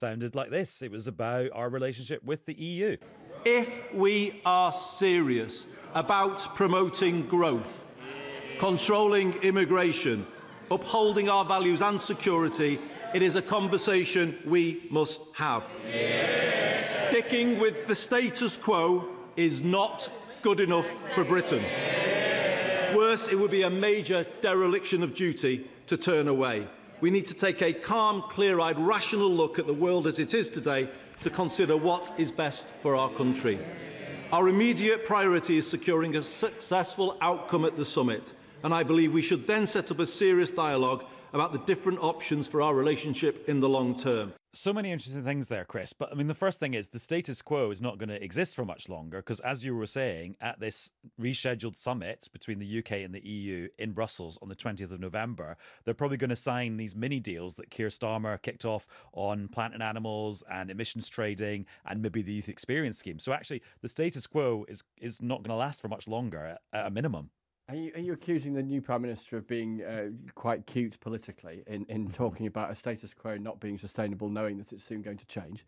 sounded like this. It was about our relationship with the EU. If we are serious about promoting growth, controlling immigration, upholding our values and security, it is a conversation we must have. Yeah. Sticking with the status quo is not good enough for Britain. Yeah. Worse, it would be a major dereliction of duty to turn away. We need to take a calm, clear-eyed, rational look at the world as it is today to consider what is best for our country. Our immediate priority is securing a successful outcome at the summit, and I believe we should then set up a serious dialogue about the different options for our relationship in the long term. So many interesting things there, Chris. But I mean, the first thing is the status quo is not going to exist for much longer because, as you were saying, at this rescheduled summit between the UK and the EU in Brussels on the 20th of November, they're probably going to sign these mini deals that Keir Starmer kicked off on plant and animals and emissions trading and maybe the youth experience scheme. So actually, the status quo is not going to last for much longer at a minimum. Are you accusing the new Prime Minister of being quite cute politically in talking about a status quo not being sustainable, knowing that it's soon going to change?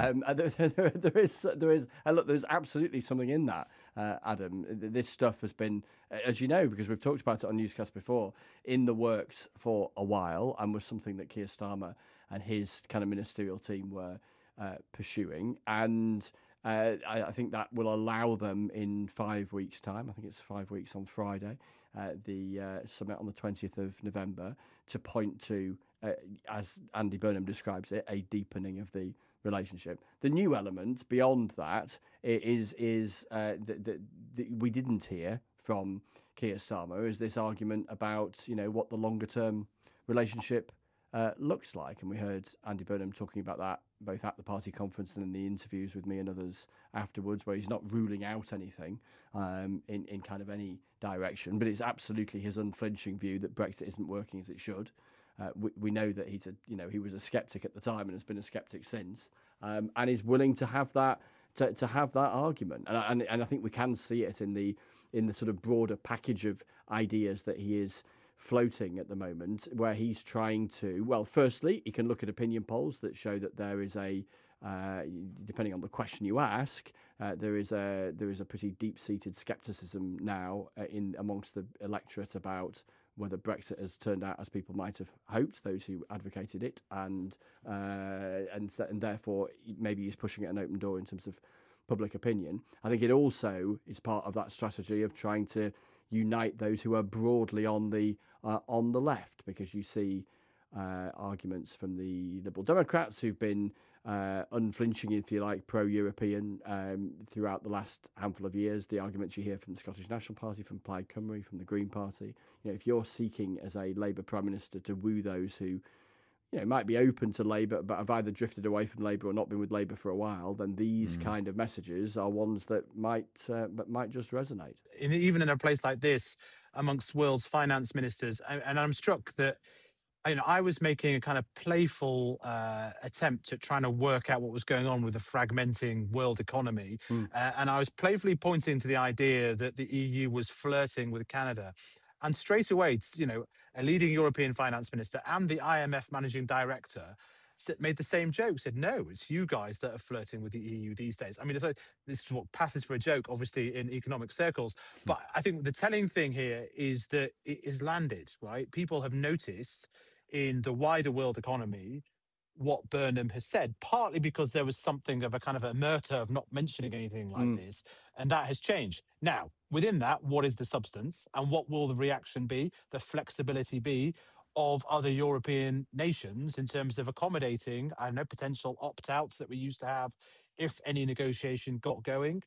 There's absolutely something in that, Adam. This stuff has been, as you know, because we've talked about it on Newscast before, in the works for a while and was something that Keir Starmer and his kind of ministerial team were pursuing. And I think that will allow them in 5 weeks' time, I think it's 5 weeks on Friday, the summit on the 20th of November, to point to, as Andy Burnham describes it, a deepening of the relationship. The new element beyond that is that we didn't hear from Keir Starmer is this argument about, what the longer-term relationship looks like. And we heard Andy Burnham talking about that both at the party conference and in the interviews with me and others afterwards, where he's not ruling out anything in kind of any direction. But it's absolutely his unflinching view that Brexit isn't working as it should. We know that he was a sceptic at the time and has been a sceptic since, and is willing to have that to have that argument. And I think we can see it in the sort of broader package of ideas that he is floating at the moment, where he's trying to, well, firstly, he can look at opinion polls that show that there is depending on the question you ask, there is a pretty deep-seated scepticism now amongst the electorate about whether Brexit has turned out as people might have hoped, those who advocated it, and therefore maybe he's pushing at an open door in terms of public opinion. I think it also is part of that strategy of trying to unite those who are broadly on the left, because you see arguments from the Liberal Democrats who've been unflinching, if you like, pro-European throughout the last handful of years. The arguments you hear from the Scottish National Party, from Plaid Cymru, from the Green Party. If you're seeking as a Labour Prime Minister to woo those who might be open to Labour but have either drifted away from Labour or not been with Labour for a while, then these kind of messages are ones that might just resonate. Even in a place like this, amongst world's finance ministers, and I'm struck that I was making a kind of playful attempt at trying to work out what was going on with the fragmenting world economy, and I was playfully pointing to the idea that the EU was flirting with Canada. And straight away, a leading European finance minister and the IMF managing director made the same joke, said, no, it's you guys that are flirting with the EU these days. I mean, this is what passes for a joke, obviously, in economic circles. But I think the telling thing here is that it is landed, right? People have noticed in the wider world economy what Burnham has said, partly because there was something of a kind of a omerta of not mentioning anything like this, and that has changed. Now, within that, what is the substance and what will the reaction be, the flexibility be of other European nations in terms of accommodating, potential opt-outs that we used to have if any negotiation got going,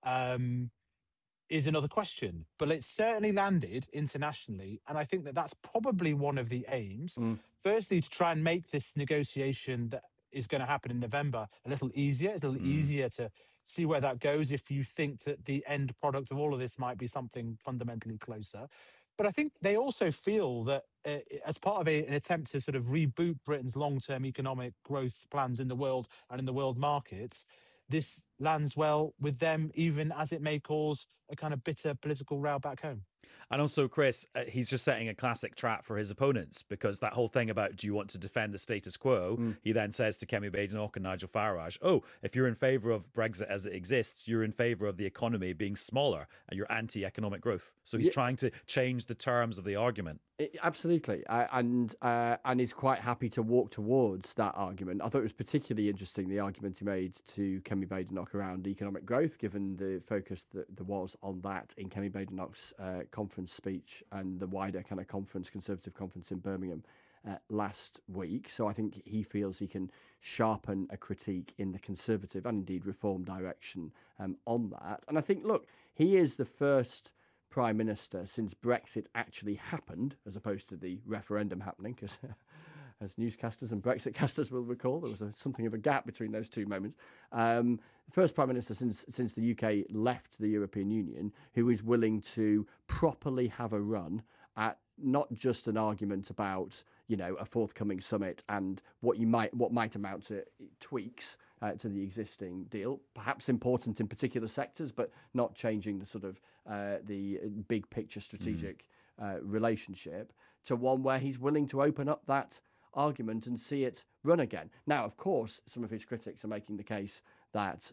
is another question. But it's certainly landed internationally, and I think that that's probably one of the aims. Firstly, to try and make this negotiation that is going to happen in November a little easier. It's a little easier to see where that goes if you think that the end product of all of this might be something fundamentally closer. But I think they also feel that as part of an attempt to sort of reboot Britain's long-term economic growth plans in the world and in the world markets, this lands well with them, even as it may cause a kind of bitter political row back home. And also, Chris, he's just setting a classic trap for his opponents, because that whole thing about do you want to defend the status quo, he then says to Kemi Badenoch and Nigel Farage, oh, if you're in favour of Brexit as it exists, you're in favour of the economy being smaller and you're anti-economic growth. So he's trying to change the terms of the argument. Absolutely, and is quite happy to walk towards that argument. I thought it was particularly interesting, the argument he made to Kemi Badenoch around economic growth, given the focus that there was on that in Kemi Badenoch's conference speech and the wider kind of Conservative conference in Birmingham last week. So I think he feels he can sharpen a critique in the Conservative and indeed Reform direction on that. And I think, look, he is the first Prime Minister since Brexit actually happened, as opposed to the referendum happening, because as newscasters and Brexit casters will recall, there was something of a gap between those two moments. First Prime Minister since the UK left the European Union who is willing to properly have a run at not just an argument about, you know, a forthcoming summit and what might amount to tweaks to the existing deal, perhaps important in particular sectors, but not changing the sort of the big picture strategic relationship, to one where he's willing to open up that argument and see it run again. Now, of course, some of his critics are making the case that,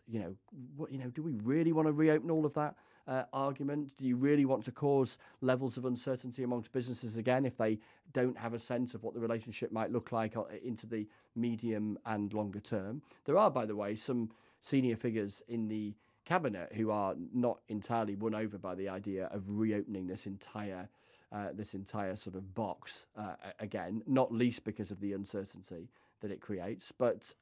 do we really want to reopen all of that argument? Do you really want to cause levels of uncertainty amongst businesses again if they don't have a sense of what the relationship might look like into the medium and longer term? There are, by the way, some senior figures in the cabinet who are not entirely won over by the idea of reopening this entire sort of box again, not least because of the uncertainty that it creates, but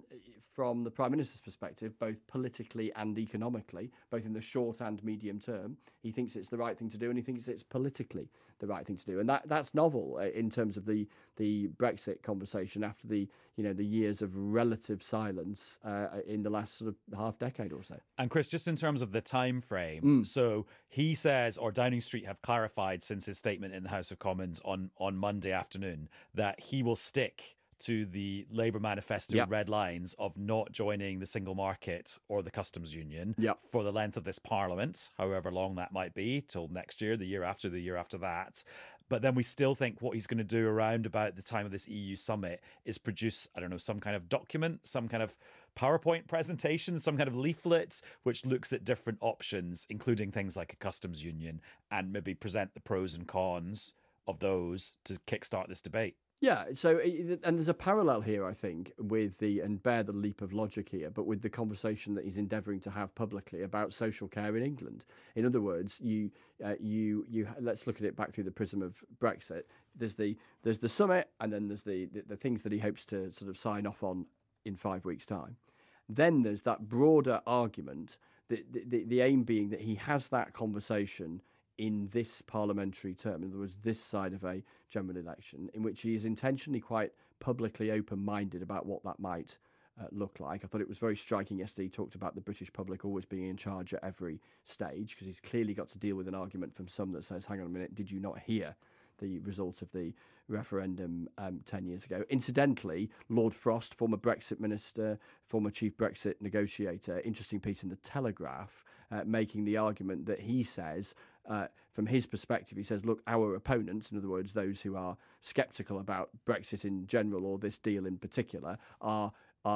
from the Prime Minister's perspective, both politically and economically, both in the short and medium term, he thinks it's the right thing to do, and he thinks it's politically the right thing to do, and that's novel in terms of the Brexit conversation after the years of relative silence in the last sort of half decade or so. And Chris, just in terms of the time frame, so he says, or Downing Street have clarified since his statement in the House of Commons on Monday afternoon, that he will stick to the Labour manifesto red lines of not joining the single market or the customs union for the length of this parliament, however long that might be, till next year, the year after that. But then we still think what he's going to do around about the time of this EU summit is produce, I don't know, some kind of document, some kind of PowerPoint presentation, some kind of leaflet, which looks at different options, including things like a customs union, and maybe present the pros and cons of those to kickstart this debate. Yeah, so, and there's a parallel here, I think, with and bear the leap of logic here, but with the conversation that he's endeavouring to have publicly about social care in England. In other words, you let's look at it back through the prism of Brexit. There's the summit, and then there's the things that he hopes to sort of sign off on in 5 weeks' time. Then there's that broader argument, the aim being that he has that conversation in this parliamentary term, in other words, this side of a general election, in which he is intentionally quite publicly open-minded about what that might look like. I thought it was very striking yesterday. He talked about the British public always being in charge at every stage, because he's clearly got to deal with an argument from some that says, hang on a minute, did you not hear the result of the referendum 10 years ago? Incidentally, Lord Frost, former Brexit minister, former chief Brexit negotiator, interesting piece in The Telegraph, making the argument that he says, from his perspective, he says, look, our opponents, in other words, those who are sceptical about Brexit in general or this deal in particular, are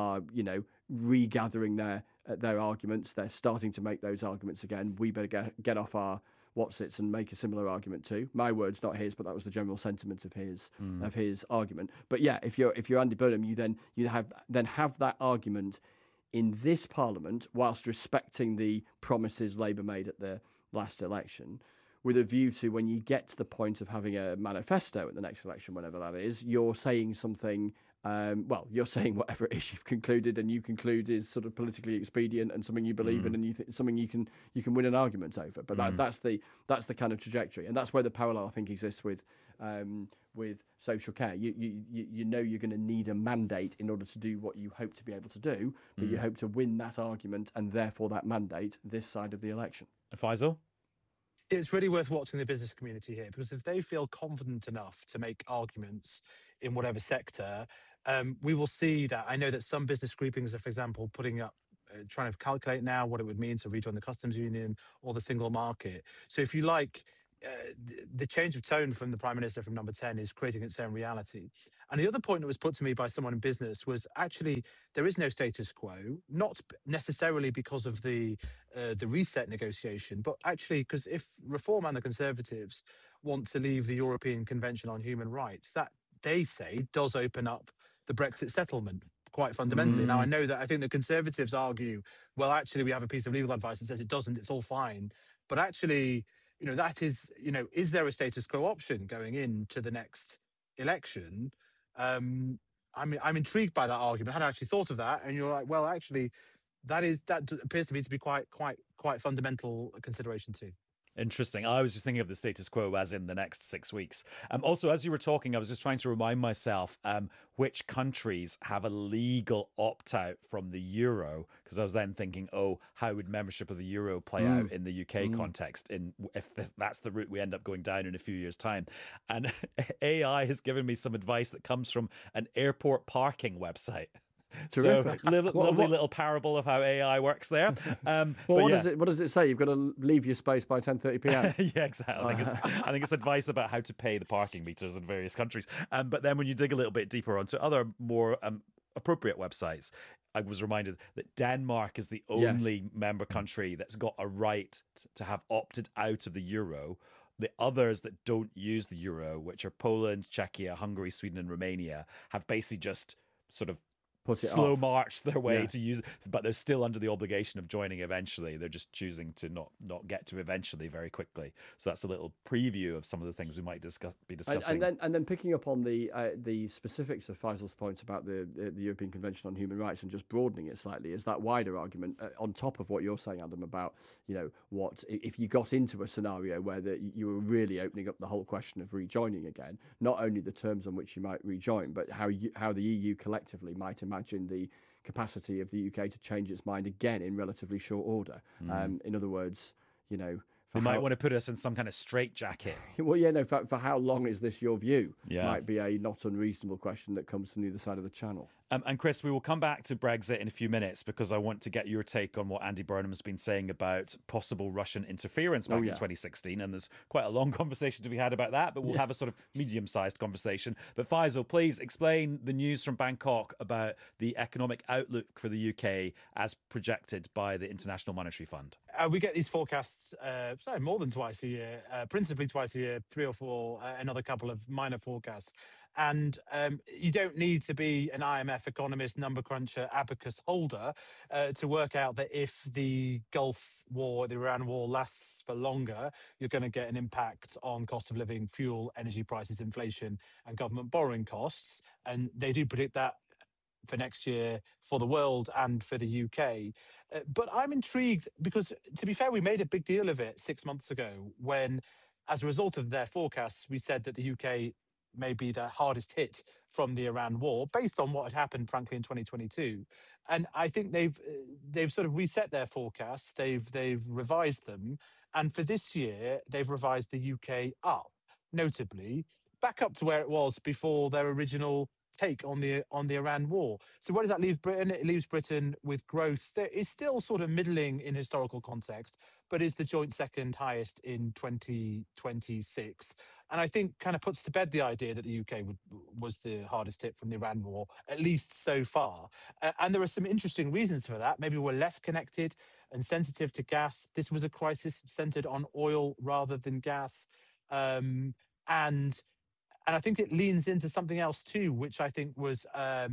regathering their arguments. They're starting to make those arguments again. We better get off our whatsits and make a similar argument too. My words, not his, but that was the general sentiment of his argument. But yeah, if you're Andy Burnham, you have that argument in this Parliament, whilst respecting the promises Labour made at the last election, with a view to when you get to the point of having a manifesto at the next election, whenever that is, you're saying something. You're saying whatever it is you've concluded, and you conclude is sort of politically expedient and something you believe in, and you think something you can win an argument over. But that's the kind of trajectory, and that's where the parallel I think exists with social care. You know you're going to need a mandate in order to do what you hope to be able to do, but you hope to win that argument and therefore that mandate this side of the election. Faisal? It's really worth watching the business community here, because if they feel confident enough to make arguments in whatever sector, we will see that. I know that some business groupings are, for example, putting up trying to calculate now what it would mean to rejoin the customs union or the single market. So if you like, the change of tone from the Prime Minister from number 10 is creating its own reality. And the other point that was put to me by someone in business was actually there is no status quo, not necessarily because of the reset negotiation, but actually because if Reform and the Conservatives want to leave the European Convention on Human Rights, that they say does open up the Brexit settlement quite fundamentally. Now, I know that I think the Conservatives argue, well, actually, we have a piece of legal advice that says it doesn't, it's all fine. But actually, that is there a status quo option going into the next election? I'm intrigued by that argument. I hadn't actually thought of that. And you're like, well, actually, that appears to me to be quite fundamental consideration too. Interesting. I was just thinking of the status quo as in the next 6 weeks. Also, as you were talking, I was just trying to remind myself which countries have a legal opt-out from the euro, because I was then thinking, how would membership of the euro play out in the UK context if that's the route we end up going down in a few years' time. And AI has given me some advice that comes from an airport parking website. Terrific. So, lovely little parable of how AI works there. What does it say? You've got to leave your space by 10:30 p.m. Yeah, exactly. I think it's advice about how to pay the parking meters in various countries. But then when you dig a little bit deeper onto other more appropriate websites, I was reminded that Denmark is the only member country that's got a right to have opted out of the euro. The others that don't use the euro, which are Poland, Czechia, Hungary, Sweden, and Romania, have basically just sort of slow march their way to use it, but they're still under the obligation of joining eventually. They're just choosing to not get to eventually very quickly. So that's a little preview of some of the things we might be discussing. And then picking up on the specifics of Faisal's points about the European Convention on Human Rights and just broadening it slightly, is that wider argument on top of what you're saying, Adam, about what if you got into a scenario where you were really opening up the whole question of rejoining again, not only the terms on which you might rejoin, but how the EU collectively might imagine the capacity of the UK to change its mind again in relatively short order. In other words, they might want to put us in some kind of straitjacket. Well, for how long is this your view? Yeah. Might be a not unreasonable question that comes from the other side of the channel. And Chris, we will come back to Brexit in a few minutes because I want to get your take on what Andy Burnham's been saying about possible Russian interference back in 2016. And there's quite a long conversation to be had about that, but we'll have a sort of medium-sized conversation. But Faisal, please explain the news from Bangkok about the economic outlook for the UK as projected by the International Monetary Fund. We get these forecasts more than twice a year, principally twice a year, 3 or 4, another couple of minor forecasts. And you don't need to be an IMF economist, number cruncher, abacus holder to work out that if the Gulf War, the Iran war lasts for longer, you're going to get an impact on cost of living, fuel, energy prices, inflation, and government borrowing costs. And they do predict that for next year for the world and for the UK. But I'm intrigued because, to be fair, we made a big deal of it 6 months ago when, as a result of their forecasts, we said that the UK may be the hardest hit from the Iran war, based on what had happened, frankly, in 2022. And I think they've sort of reset their forecasts. They've revised them, and for this year, they've revised the UK up, notably back up to where it was before their original take on the Iran war. So where does that leave Britain? It leaves Britain with growth that is still sort of middling in historical context, but is the joint second highest in 2026. And I think kind of puts to bed the idea that the UK was the hardest hit from the Iran war, at least so far. And there are some interesting reasons for that. Maybe we're less connected and sensitive to gas. This was a crisis centered on oil rather than gas. And I think it leans into something else too, which I think was,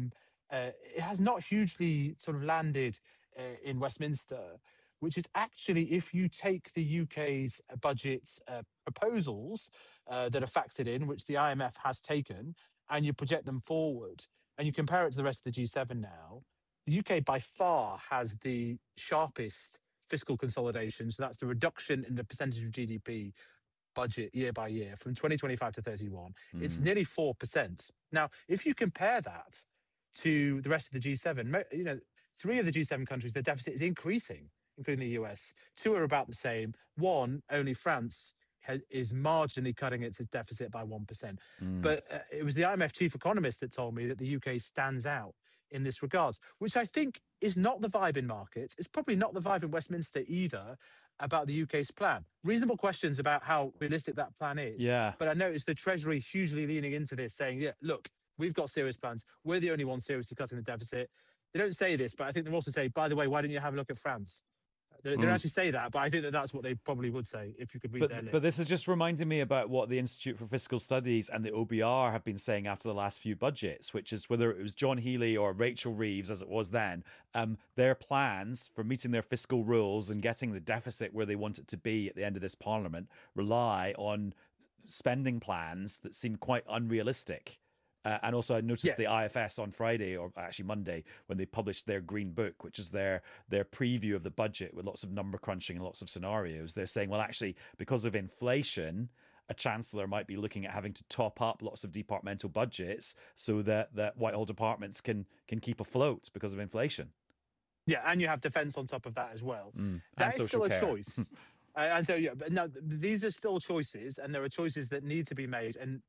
it has not hugely sort of landed in Westminster, which is actually if you take the UK's budget proposals that are factored in, which the IMF has taken, and you project them forward, and you compare it to the rest of the G7 now, the UK by far has the sharpest fiscal consolidation. So that's the reduction in the percentage of GDP budget year by year from 2025 to 31. It's nearly 4%. Now, if you compare that to the rest of the G7, 3 of the G7 countries, their deficit is increasing, including the US. 2 are about the same. 1, only France, is marginally cutting its deficit by 1%. But it was the IMF chief economist that told me that the UK stands out in this regards, which I think is not the vibe in markets. It's probably not the vibe in Westminster either about the UK's plan. Reasonable questions about how realistic that plan is. Yeah. But I noticed the Treasury hugely leaning into this, saying, yeah, look, we've got serious plans. We're the only ones seriously cutting the deficit. They don't say this, but I think they also say, by the way, why don't you have a look at France? They don't actually say that, but I think that that's what they probably would say if you could read their lips. But this is just reminding me about what the Institute for Fiscal Studies and the OBR have been saying after the last few budgets, which is whether it was John Healey or Rachel Reeves, as it was then, their plans for meeting their fiscal rules and getting the deficit where they want it to be at the end of this parliament rely on spending plans that seem quite unrealistic. And also, I noticed the IFS on Friday, or actually Monday, when they published their Green Book, which is their preview of the budget with lots of number crunching and lots of scenarios. They're saying, well, actually, because of inflation, a chancellor might be looking at having to top up lots of departmental budgets so that Whitehall departments can keep afloat because of inflation. Yeah, and you have defence on top of that as well. That is still a choice. And so, yeah, but no, these are still choices, and there are choices that need to be made. And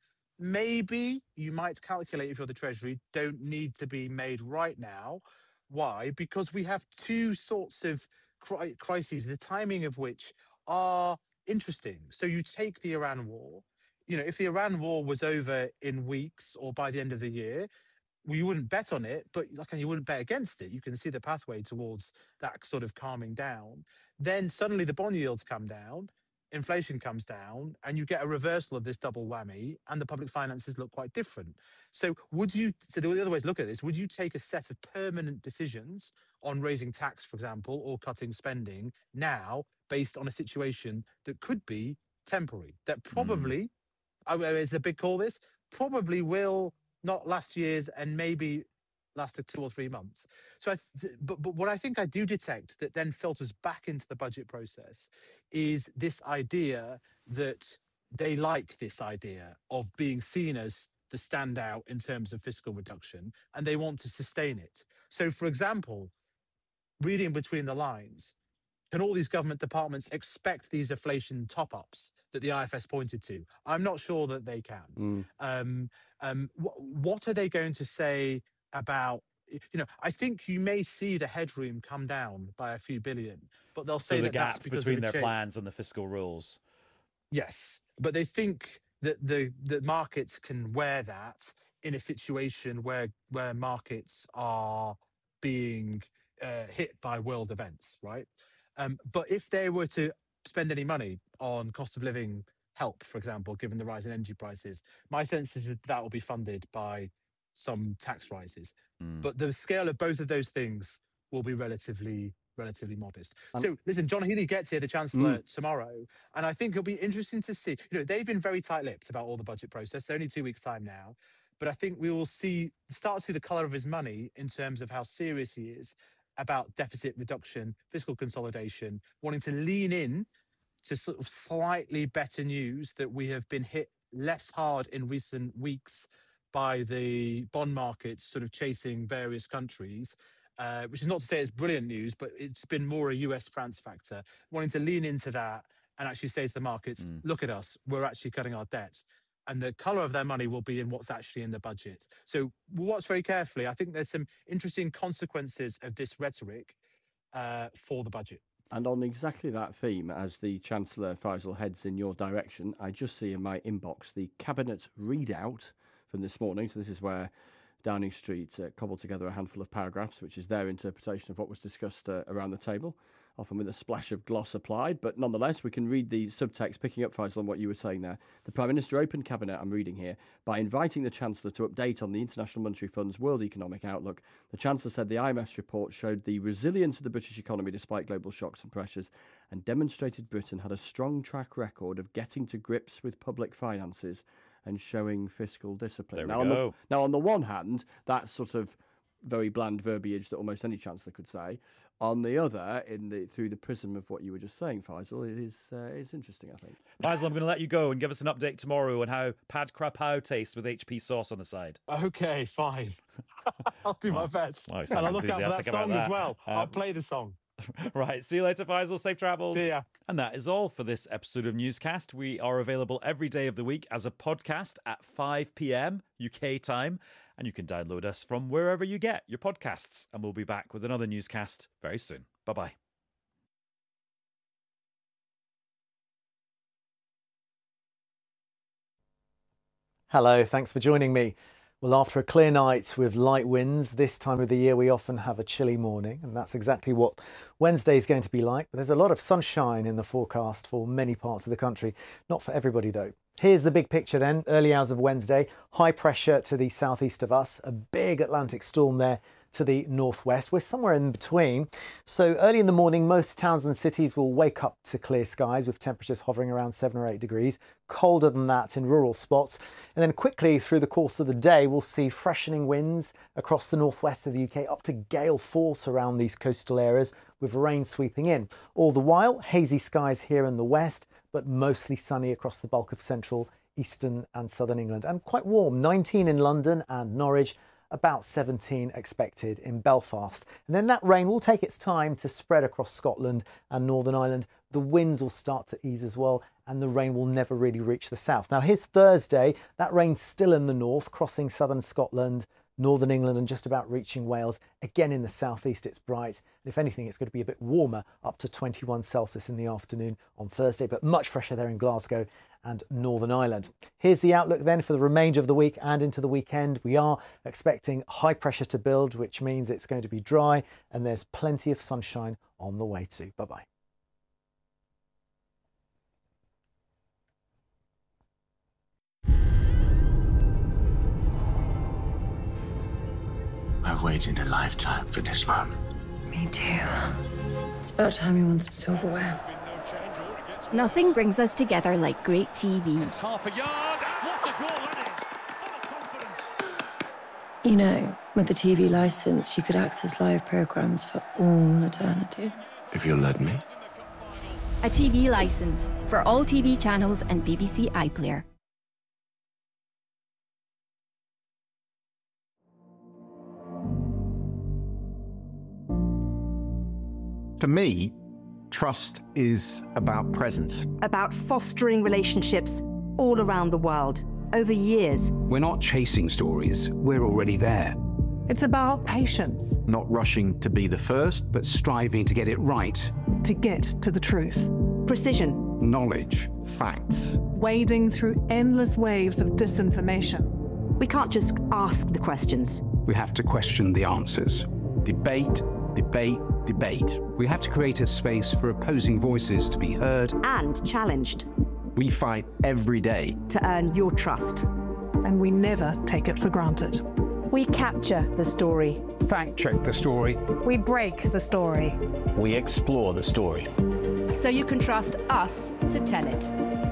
maybe you might calculate, if you're the Treasury, don't need to be made right now. Why? Because we have two sorts of crises, the timing of which are interesting. So you take the Iran war. If the Iran war was over in weeks or by the end of the year, you wouldn't bet on it, but you wouldn't bet against it. You can see the pathway towards that sort of calming down. Then suddenly the bond yields come down, inflation comes down, and you get a reversal of this double whammy, and the public finances look quite different. So the other way to look at this, would you take a set of permanent decisions on raising tax, for example, or cutting spending now based on a situation that could be temporary, that probably, is a big call this, probably will not last years and maybe last 2 or 3 months. So, but what I think I do detect that then filters back into the budget process is this idea that they like this idea of being seen as the standout in terms of fiscal reduction, and they want to sustain it. So, for example, reading between the lines, can all these government departments expect these inflation top-ups that the IFS pointed to? I'm not sure that they can. What are they going to say about, I think you may see the headroom come down by a few billion, but they'll say the that gap that's because between of their plans and the fiscal rules. Yes, but they think that the markets can wear that in a situation where markets are being hit by world events, right? But if they were to spend any money on cost of living help, for example, given the rise in energy prices, my sense is that will be funded by some tax rises. But the scale of both of those things will be relatively modest. So listen, John Healey gets here, the Chancellor, tomorrow, and I think it'll be interesting to see. They've been very tight-lipped about all the budget process. It's only 2 weeks' time now. But I think we will start to see the colour of his money in terms of how serious he is about deficit reduction, fiscal consolidation, wanting to lean in to sort of slightly better news that we have been hit less hard in recent weeks by the bond markets sort of chasing various countries, which is not to say it's brilliant news, but it's been more a US-France factor, wanting to lean into that and actually say to the markets, look at us, we're actually cutting our debts. And the colour of their money will be in what's actually in the budget. So we'll watch very carefully. I think there's some interesting consequences of this rhetoric for the budget. And on exactly that theme, as the Chancellor, Faisal, heads in your direction, I just see in my inbox the Cabinet readout from this morning. So this is where Downing Street cobbled together a handful of paragraphs, which is their interpretation of what was discussed around the table, often with a splash of gloss applied. But nonetheless, we can read the subtext, picking up, Faisal, on what you were saying there. The Prime Minister opened Cabinet, I'm reading here, by inviting the Chancellor to update on the International Monetary Fund's World Economic Outlook. The Chancellor said the IMF's report showed the resilience of the British economy despite global shocks and pressures, and demonstrated Britain had a strong track record of getting to grips with public finances and showing fiscal discipline. There we go. Now, on the one hand, that's sort of very bland verbiage that almost any chancellor could say. On the other, through the prism of what you were just saying, Faisal, it's interesting, I think. Faisal, I'm going to let you go and give us an update tomorrow on how Pad Krapau tastes with HP sauce on the side. Okay, fine. I'll do my best. Well, and I'll look out for that song as well. I'll play the song. Right. See you later, Faisal. Safe travels. See ya. And that is all for this episode of Newscast. We are available every day of the week as a podcast at 5 p.m. UK time. And you can download us from wherever you get your podcasts. And we'll be back with another newscast very soon. Bye-bye. Hello, thanks for joining me. Well, after a clear night with light winds, this time of the year we often have a chilly morning, and that's exactly what Wednesday is going to be like. But there's a lot of sunshine in the forecast for many parts of the country. Not for everybody, though. Here's the big picture then. Early hours of Wednesday, high pressure to the southeast of us, a big Atlantic storm there to the northwest. We're somewhere in between. So early in the morning, most towns and cities will wake up to clear skies with temperatures hovering around 7 or 8 degrees. Colder than that in rural spots. And then quickly through the course of the day, we'll see freshening winds across the northwest of the UK up to gale force around these coastal areas with rain sweeping in. All the while, hazy skies here in the west, but mostly sunny across the bulk of central, eastern and southern England. And quite warm, 19 in London and Norwich, about 17 expected in Belfast. And then that rain will take its time to spread across Scotland and Northern Ireland. The winds will start to ease as well, and the rain will never really reach the south. Now here's Thursday. That rain's still in the north, crossing southern Scotland, Northern England and just about reaching Wales. Again in the southeast it's bright. And if anything, it's going to be a bit warmer, up to 21 Celsius in the afternoon on Thursday, but much fresher there in Glasgow and Northern Ireland. Here's the outlook then for the remainder of the week and into the weekend. We are expecting high pressure to build, which means it's going to be dry and there's plenty of sunshine on the way too. Bye-bye. I've waited a lifetime for this moment. Me too. It's about time you won some silverware. Nothing brings us together like great TV. It's half a yard. What a goal that is! Full of confidence. You know, with the TV license, you could access live programs for all eternity. If you'll let me. A TV license for all TV channels and BBC iPlayer. For me, trust is about presence. About fostering relationships all around the world, over years. We're not chasing stories, we're already there. It's about patience. Not rushing to be the first, but striving to get it right. To get to the truth. Precision. Knowledge, facts. Wading through endless waves of disinformation. We can't just ask the questions. We have to question the answers. Debate, debate, debate. We have to create a space for opposing voices to be heard and challenged. We fight every day to earn your trust. And we never take it for granted. We capture the story. Fact check the story. We break the story. We explore the story. So you can trust us to tell it.